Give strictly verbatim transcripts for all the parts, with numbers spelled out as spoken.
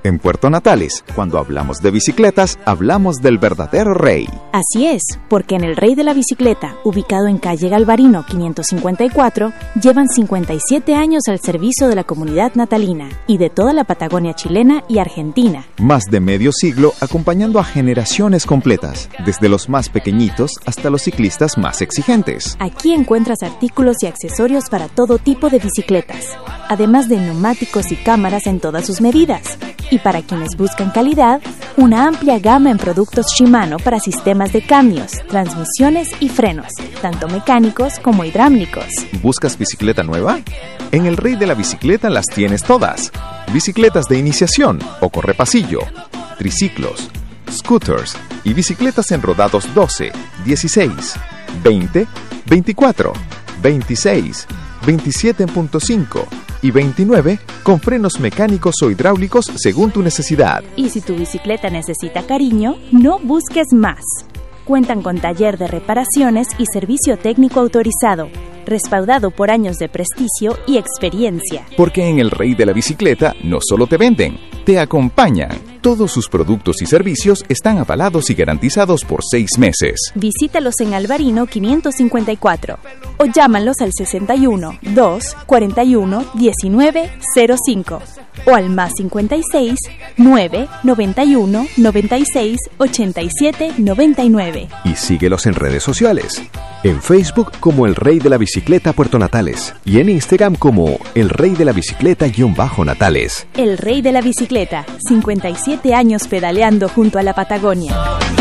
En Puerto Natales, cuando hablamos de bicicletas, hablamos del verdadero rey. Así es, porque en el Rey de la Bicicleta, ubicado en calle Galvarino quinientos cincuenta y cuatro, llevan cincuenta y siete años al servicio de la comunidad natalina y de toda la Patagonia chilena y argentina. Más de medio siglo acompañando a generaciones completas, desde los más pequeñitos hasta los ciclistas más exigentes. Aquí encuentras artículos y accesorios para todo tipo de bicicletas, además de neumáticos y cámaras en todas sus medidas. Y para quienes buscan calidad, una amplia gama en productos Shimano para sistemas de cambios, transmisiones y frenos, tanto mecánicos como hidráulicos. ¿Buscas bicicleta nueva? En el Rey de la Bicicleta las tienes todas. Bicicletas de iniciación o correpasillo, triciclos, scooters y bicicletas en rodados doce, dieciséis, veinte, veinticuatro, veintiséis, veintisiete punto cinco y veintinueve con frenos mecánicos o hidráulicos según tu necesidad. Y si tu bicicleta necesita cariño, no busques más. Cuentan con taller de reparaciones y servicio técnico autorizado, respaldado por años de prestigio y experiencia. Porque en el Rey de la Bicicleta no solo te venden, te acompañan. Todos sus productos y servicios están avalados y garantizados por seis meses. Visítalos en Alvarino quinientos cincuenta y cuatro o llámalos al sesenta y uno, dos, cuarenta y uno, diecinueve, cero cinco o al más cincuenta y seis, nueve, noventa y uno, noventa y seis, ochenta y siete, noventa y nueve. Y síguelos en redes sociales. En Facebook como El Rey de la Bicicleta Puerto Natales y en Instagram como El Rey de la Bicicleta-Natales. El Rey de la Bicicleta, cincuenta y siete años pedaleando junto a la Patagonia.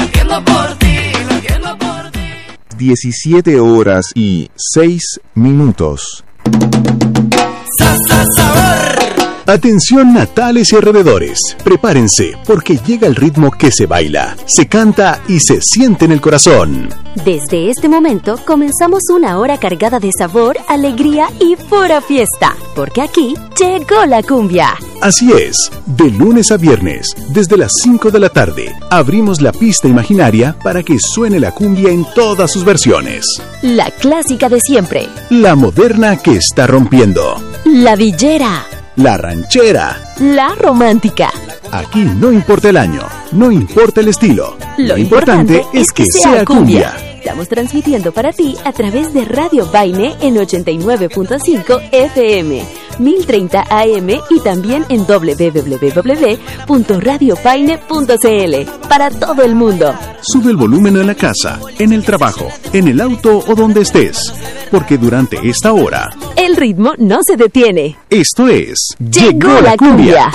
diecisiete horas y seis minutos. Sa, sa, sabor. Atención Natales y alrededores, prepárense porque llega el ritmo que se baila, se canta y se siente en el corazón. Desde este momento comenzamos una hora cargada de sabor, alegría y pura fiesta, porque aquí llegó la cumbia. Así es, de lunes a viernes, desde las cinco de la tarde, abrimos la pista imaginaria para que suene la cumbia en todas sus versiones. La clásica de siempre. La moderna que está rompiendo. La villera. La ranchera. La romántica. Aquí no importa el año, no importa el estilo. Lo, Lo importante, importante es que, que sea cumbia. cumbia. Estamos transmitiendo para ti a través de Radio Paine en ochenta y nueve punto cinco F M, mil treinta A M y también en doble u doble u doble u punto radio paine punto c l para todo el mundo. Sube el volumen en la casa, en el trabajo, en el auto o donde estés, porque durante esta hora el ritmo no se detiene. Esto es Llegó, Llegó la cumbia. cumbia.